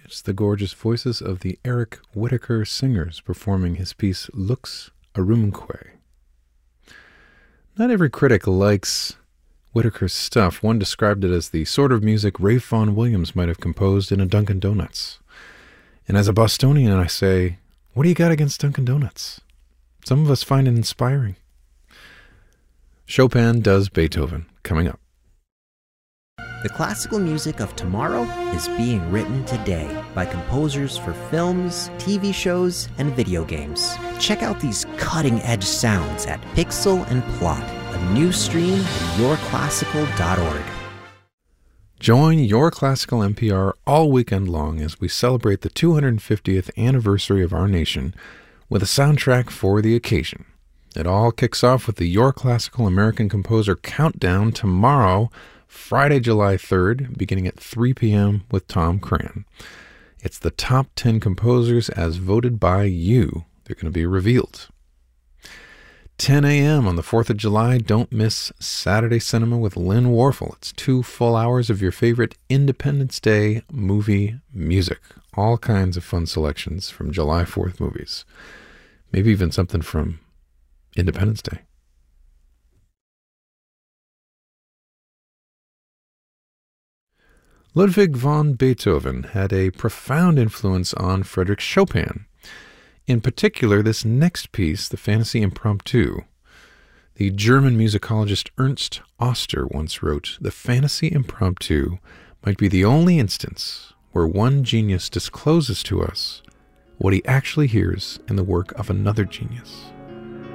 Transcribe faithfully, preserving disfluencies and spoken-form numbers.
It's the gorgeous voices of the Eric Whitacre Singers performing his piece Lux Arumque. Not every critic likes Whitacre's stuff. One described it as the sort of music Ralph Vaughan Williams might have composed in a Dunkin' Donuts. And as a Bostonian, I say, what do you got against Dunkin' Donuts? Some of us find it inspiring. Chopin does Beethoven, coming up. The classical music of tomorrow is being written today by composers for films, T V shows, and video games. Check out these cutting-edge sounds at Pixel and Plot, a new stream at your classical dot org. Join Your Classical N P R all weekend long as we celebrate the two hundred fiftieth anniversary of our nation with a soundtrack for the occasion. It all kicks off with the Your Classical American Composer Countdown tomorrow, Friday, July third, beginning at three p.m. with Tom Cran. It's the top ten composers as voted by you. They're going to be revealed. ten a.m. on the fourth of July, don't miss Saturday Cinema with Lynn Warfel. It's two full hours of your favorite Independence Day movie music. All kinds of fun selections from July fourth movies. Maybe even something from Independence Day. Ludwig van Beethoven had a profound influence on Frédéric Chopin. In particular, this next piece, the Fantasy Impromptu. The German musicologist Ernst Oster once wrote, "The Fantasy Impromptu might be the only instance where one genius discloses to us what he actually hears in the work of another genius."